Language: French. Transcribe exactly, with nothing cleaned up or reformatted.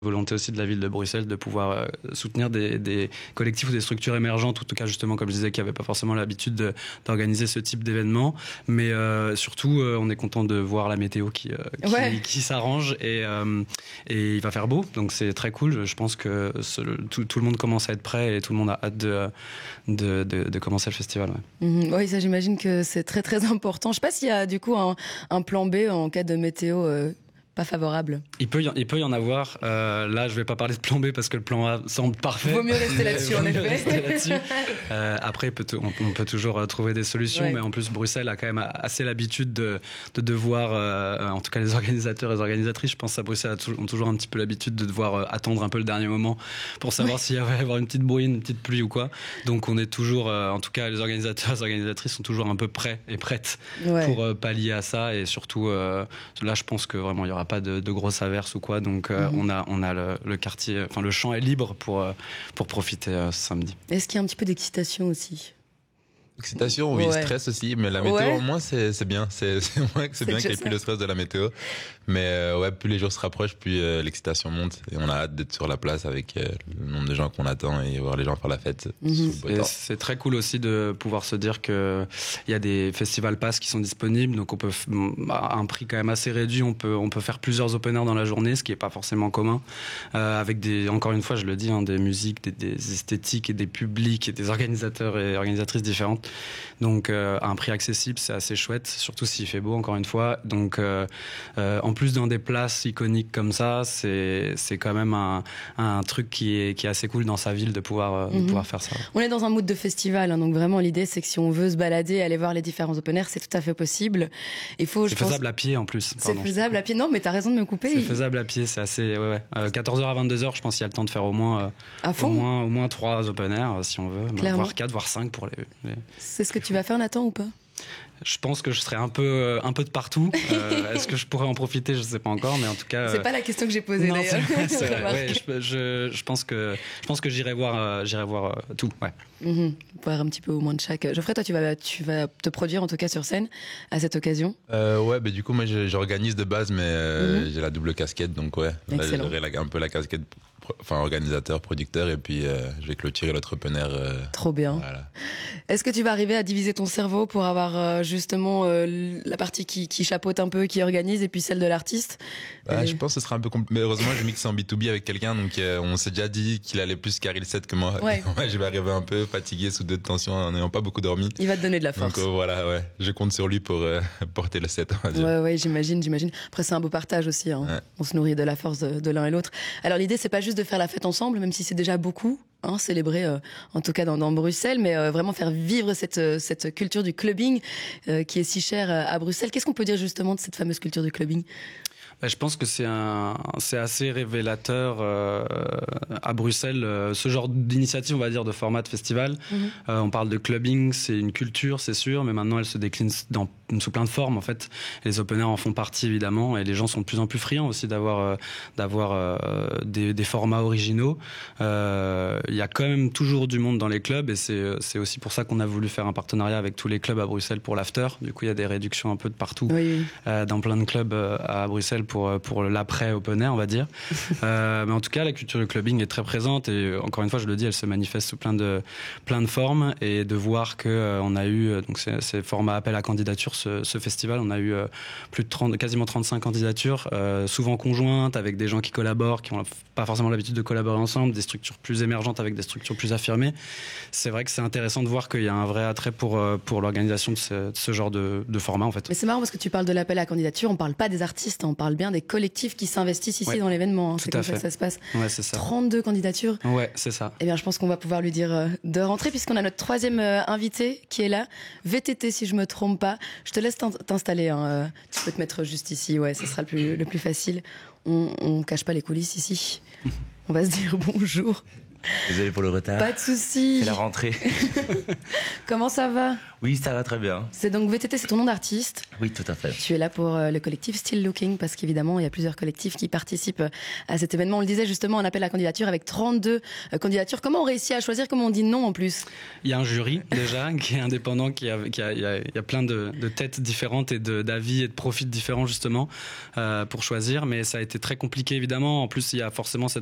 volonté aussi de la ville de Bruxelles de pouvoir euh, soutenir des, des collectifs ou des structures émergentes, ou en tout cas justement comme je disais qui n'avaient pas forcément l'habitude de, d'organiser ce type d'événement, mais euh, surtout euh, on est content de voir la météo qui, euh, qui, ouais. qui s'arrange et, euh, et il va faire beau, donc c'est très cool. Je pense que ce, tout, tout le monde commence à être prêt et tout le monde a hâte de, de, de, de commencer le festival. Ouais. Mmh, oui, ça j'imagine que c'est très très important. Je sais pas s'il y a du coup un, un plan B en cas de météo euh... pas favorable. Il peut, y, il peut y en avoir. Euh, là, je vais pas parler de plan B parce que le plan A semble parfait. Vaut mieux rester là-dessus, en effet. Là-dessus. Euh, après, peut on, on peut toujours trouver des solutions, ouais. mais en plus, Bruxelles a quand même assez l'habitude de, de devoir, euh, en tout cas les organisateurs et les organisatrices, je pense à Bruxelles, ont toujours un petit peu l'habitude de devoir attendre un peu le dernier moment pour savoir ouais. s'il va y avoir une petite bruine, une petite pluie ou quoi. Donc, on est toujours, euh, en tout cas, les organisateurs et les organisatrices sont toujours un peu prêts et prêtes ouais. pour euh, pallier à ça. Et surtout, euh, là, je pense que vraiment, il y aura pas de, de grosses averses ou quoi, donc euh, mmh. on a, on a le, le quartier, enfin le champ est libre pour, euh, pour profiter euh, ce samedi. Est-ce qu'il y a un petit peu d'excitation aussi? Excitation, oui, ouais. Stress aussi, mais la météo, ouais. au moins, c'est, c'est bien. C'est, c'est vrai que c'est, c'est bien qu'il n'y ait plus le stress de la météo. Mais euh, ouais, plus les jours se rapprochent, plus euh, l'excitation monte. Et on a hâte d'être sur la place avec euh, le nombre de gens qu'on attend et voir les gens faire la fête. Mm-hmm. Et c'est très cool aussi de pouvoir se dire qu'il y a des festival pass qui sont disponibles. Donc on peut, à un prix quand même assez réduit, on peut, on peut faire plusieurs open air dans la journée, ce qui n'est pas forcément commun. Euh, avec des, encore une fois, je le dis, hein, des musiques, des, des esthétiques et des publics et des organisateurs et organisatrices différentes. Donc euh, à un prix accessible, c'est assez chouette, surtout s'il fait beau, encore une fois. Donc euh, euh, en plus dans des places iconiques comme ça, c'est, c'est quand même un, un truc qui est, qui est assez cool dans sa ville de pouvoir, euh, mm-hmm. de pouvoir faire ça. On est dans un mood de festival, hein, donc vraiment l'idée c'est que si on veut se balader, aller voir les différents open air, c'est tout à fait possible. Il faut, c'est je faisable pense... à pied en plus. Pardon. C'est faisable à pied, non mais t'as raison de me couper. C'est il... faisable à pied, c'est assez... Ouais, ouais. Euh, quatorze heures à vingt-deux heures, je pense qu'il y a le temps de faire au moins, euh, à fond au moins, au moins trois open air si on veut, clairement. Voire quatre, voire cinq pour les... les... C'est ce que tu vas faire Nathan ou pas? Je pense que je serai un peu, un peu de partout. Euh, est-ce que je pourrais en profiter? Je sais pas encore, mais en tout cas. C'est euh... pas la question que j'ai posée non, d'ailleurs. C'est, c'est vrai. Ouais, je, je, je pense que, je pense que j'irai voir, euh, j'irai voir euh, tout. Ouais. Mm-hmm. Voir un petit peu au moins de chaque. Geoffrey, toi, tu vas, tu vas te produire en tout cas sur scène à cette occasion. Euh, ouais, bah du coup, moi, j'organise de base, mais euh, mm-hmm. j'ai la double casquette, donc ouais. Excellent. Là, j'aurai un peu la casquette. Enfin, organisateur, producteur, et puis euh, je vais clôturer l'autre open air. Euh, Trop bien. Voilà. Est-ce que tu vas arriver à diviser ton cerveau pour avoir euh, justement euh, la partie qui, qui chapeaute un peu, qui organise, et puis celle de l'artiste? Bah, et... Je pense que ce sera un peu compliqué. Mais heureusement, je mixe en B deux B avec quelqu'un, donc euh, on s'est déjà dit qu'il allait plus carrer le set que moi. Ouais. Ouais, je vais arriver un peu fatigué, sous deux de tension, en n'ayant pas beaucoup dormi. Il va te donner de la force. Donc euh, voilà, ouais. Je compte sur lui pour euh, porter le set, on va dire. Ouais, ouais, j'imagine, j'imagine. Après, c'est un beau partage aussi. Hein. Ouais. On se nourrit de la force de, de l'un et l'autre. Alors l'idée, c'est pas juste de faire la fête ensemble, même si c'est déjà beaucoup, hein, célébrer euh, en tout cas dans, dans Bruxelles, mais euh, vraiment faire vivre cette, euh, cette culture du clubbing euh, qui est si chère euh, à Bruxelles. Qu'est-ce qu'on peut dire justement de cette fameuse culture du clubbing? Bah, je pense que c'est un, c'est assez révélateur euh, à Bruxelles, euh, ce genre d'initiative, on va dire, de format de festival. Mm-hmm. Euh, on parle de clubbing, c'est une culture, c'est sûr, mais maintenant elle se décline dans, sous plein de formes, en fait. Et les open air en font partie, évidemment, et les gens sont de plus en plus friands aussi d'avoir, euh, d'avoir euh, des, des formats originaux. Euh, il y a quand même toujours du monde dans les clubs, et c'est, c'est aussi pour ça qu'on a voulu faire un partenariat avec tous les clubs à Bruxelles pour l'after. Du coup, il y a des réductions un peu de partout, oui, oui. Euh, dans plein de clubs euh, à Bruxelles pour, pour l'après open air, on va dire. euh, mais en tout cas, la culture du clubbing est très présente, et encore une fois, je le dis, elle se manifeste sous plein de, plein de formes, et de voir que euh, on a eu, donc c'est, c'est format appel à candidature, ce, ce festival, on a eu euh, plus de trente, quasiment trente-cinq candidatures, euh, souvent conjointes, avec des gens qui collaborent, qui n'ont pas forcément l'habitude de collaborer ensemble, des structures plus émergentes avec des structures plus affirmées. C'est vrai que c'est intéressant de voir qu'il y a un vrai attrait pour, pour l'organisation de ce, de ce genre de, de format, en fait. Mais c'est marrant parce que tu parles de l'appel à candidature, on parle pas des artistes, on parle bien des collectifs qui s'investissent ici ouais, dans l'événement. Hein. C'est comme ça que ça se passe. Ouais, c'est ça. trente-deux candidatures. Ouais, c'est ça. Eh bien, je pense qu'on va pouvoir lui dire euh, de rentrer, puisqu'on a notre troisième euh, invité qui est là. V T T, si je me trompe pas. Je te laisse t'installer. Hein. Euh, tu peux te mettre juste ici. Ouais, ce sera le plus, le plus facile. On, on cache pas les coulisses ici. On va se dire bonjour. Désolé pour le retard. Pas de souci. C'est la rentrée. Comment ça va? Oui, ça va très bien. C'est donc V T T, c'est ton nom d'artiste. Oui, tout à fait. Tu es là pour euh, le collectif Still Looking, parce qu'évidemment, il y a plusieurs collectifs qui participent à cet événement. On le disait justement, un appel à candidature avec trente-deux euh, candidatures. Comment on réussit à choisir? Comment on dit non en plus? Il y a un jury déjà qui est indépendant, qui a, qui a, il y a, il y a plein de, de têtes différentes et de, d'avis et de profils différents justement euh, pour choisir. Mais ça a été très compliqué évidemment. En plus, il y a forcément cette